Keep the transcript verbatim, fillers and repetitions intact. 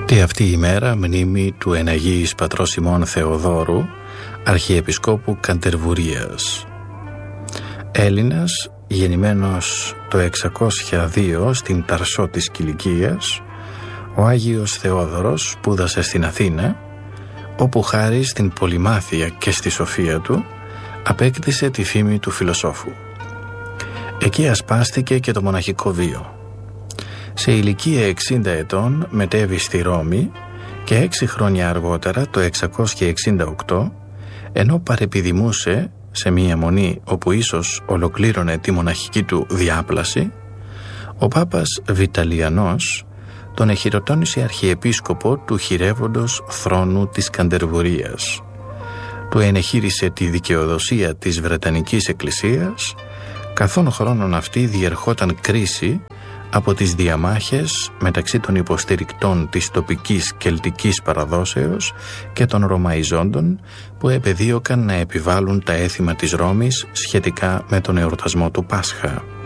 Τη αυτή η μέρα μνήμη του εναγίης πατρός ημών Θεοδόρου, Αρχιεπισκόπου Καντερβουρίας. Έλληνας, γεννημένος το εξακόσια δύο στην Ταρσό της Κιλικίας, ο Άγιος Θεόδωρος σπούδασε στην Αθήνα, όπου χάρη στην πολυμάθεια και στη σοφία του απέκτησε τη φήμη του φιλοσόφου. Εκεί ασπάστηκε και το μοναχικό βίο. Σε ηλικία εξήντα ετών μετέβη στη Ρώμη και έξι χρόνια αργότερα, το εξακόσια εξήντα οκτώ, ενώ παρεπιδημούσε σε μία μονή όπου ίσως ολοκλήρωνε τη μοναχική του διάπλαση, ο Πάπας Βιταλιανός τον εχειροτώνησε αρχιεπίσκοπο του χειρεύοντος θρόνου της Καντερβουρίας. Του ενεχείρισε τη δικαιοδοσία της Βρετανικής Εκκλησίας, καθόν χρόνων αυτή διερχόταν κρίση από τις διαμάχες μεταξύ των υποστηρικτών της τοπικής κελτικής παραδόσεως και των Ρωμαϊζόντων, που επεδίωκαν να επιβάλλουν τα έθιμα της Ρώμης σχετικά με τον εορτασμό του Πάσχα.